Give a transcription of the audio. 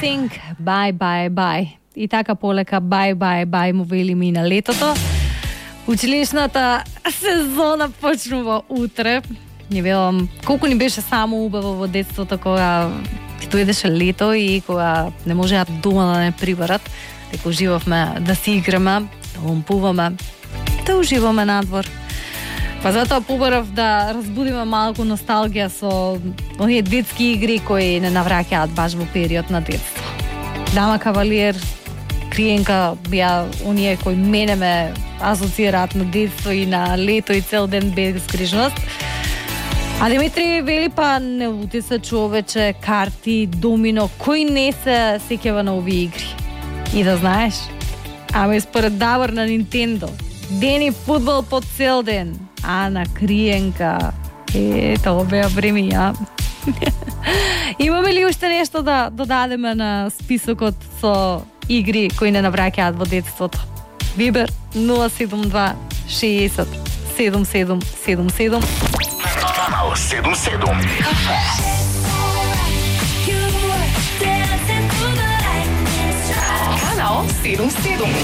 think bye. И така полека bye му вели мина летото. Училишната сезона почнува утре. Не велам колку ни беше само убаво во детството кога дојдеше лето и кога не можеа дома да не приберат, дека уживавме да си играме, да умпуваме, да уживаме надвор. Па затоа побарав да разбудиме малку носталгија со оние детски игри кои не навраќаат баш во период на детство. Дама кавалиер, криенка беа оние кои мене ме асоцираат на детство и на лето и цел ден безгрижност. А Димитри вели па не лути се човече, карти, домино, кој не се сеќава на овие игри? И да знаеш, ама според Давор на Нинтендо, дени фудбал по цел ден, а на криенка, тоа беа времења. Имаме ли уште нешто да додадеме на списокот со игри кои не навраќаат во детството? Вибер 072 60 7777. Канал 77. Кафе. Канал 77.